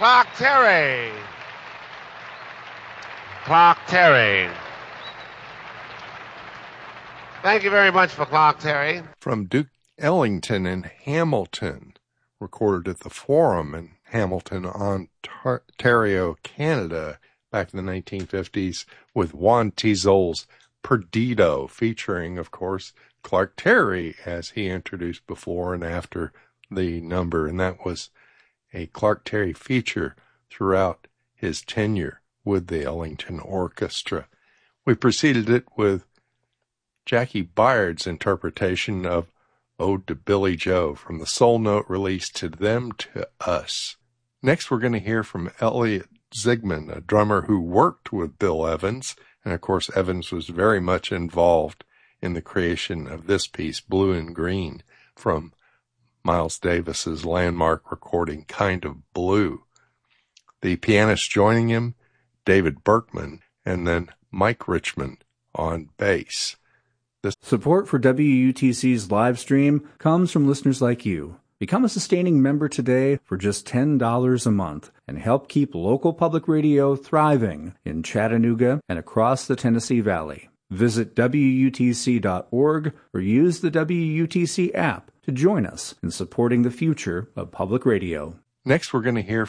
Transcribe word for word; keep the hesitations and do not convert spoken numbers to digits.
Clark Terry. Clark Terry. Thank you very much for Clark Terry. From Duke Ellington in Hamilton, recorded at the Forum in Hamilton, Ontario, Canada, back in the nineteen fifties, with Juan Tizol's Perdido, featuring, of course, Clark Terry, as he introduced before and after the number. And that was a Clark Terry feature throughout his tenure with the Ellington Orchestra. We preceded it with Jackie Byard's interpretation of Ode to Billy Joe from the Soul Note release To Them to Us. Next, we're going to hear from Elliot Zigman, a drummer who worked with Bill Evans. And of course, Evans was very much involved in the creation of this piece, Blue and Green, from Miles Davis's landmark recording, Kind of Blue. The pianist joining him, David Berkman, and then Mike Richmond on bass. The support for W U T C's live stream comes from listeners like you. Become a sustaining member today for just ten dollars a month and help keep local public radio thriving in Chattanooga and across the Tennessee Valley. Visit W U T C dot org or use the W U T C app to join us in supporting the future of public radio. Next, we're going to hear